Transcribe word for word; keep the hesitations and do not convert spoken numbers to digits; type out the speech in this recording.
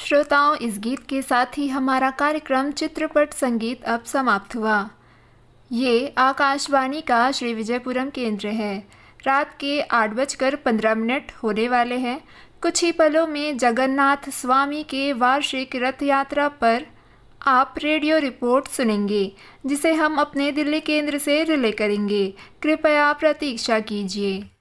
श्रोताओं, इस गीत के साथ ही हमारा कार्यक्रम चित्रपट संगीत अब समाप्त हुआ। ये आकाशवाणी का श्री विजयपुरम केंद्र है। रात के आठ बजकर पंद्रह मिनट होने वाले हैं। कुछ ही पलों में जगन्नाथ स्वामी के वार्षिक रथ यात्रा पर आप रेडियो रिपोर्ट सुनेंगे, जिसे हम अपने दिल्ली केंद्र से रिले करेंगे। कृपया प्रतीक्षा कीजिए।